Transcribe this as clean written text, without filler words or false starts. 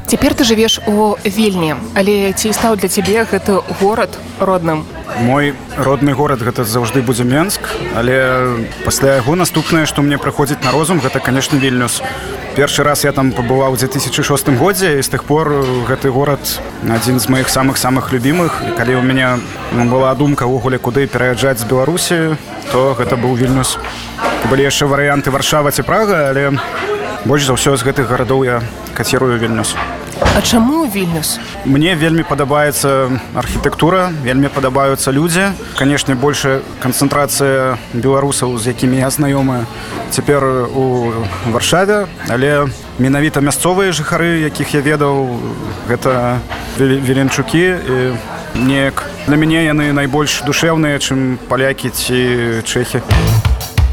Цяпер ты жывеш у Вільні, але ці стаў для цябе гэты горад родным? Мой родны горад гэта заўжды будзе Менск, але пасля яго наступнае, што мне прыходзіць на розум, гэта, канешне, Вільнюс. Першы раз я там пабываў у 2006 годзе, і з тых пор гэты горад адзін з маіх самых любімых. І калі ў мяне была думка ўвогуле куды пераязджаць з Беларусі, то гэта быў Вільнюс. Былі яшчэ варыянты Варшава ці Прага, але больш за ўсё з гэтых гарадоў я кацірую Вільнюс. А чаму Вільнюс? Мне вельмі падабаецца архітэктура, вельмі падабаюцца людзі. Канешне, большая канцэнтрацыя беларусаў, з якімі я знаёмы цяпер у Варшаве, але менавіта мясцовыя жыхары, якіх я ведаў, гэта віленчукі. І неяк для мяне яны найбольш душэўныя, чым палякі ці чэхі.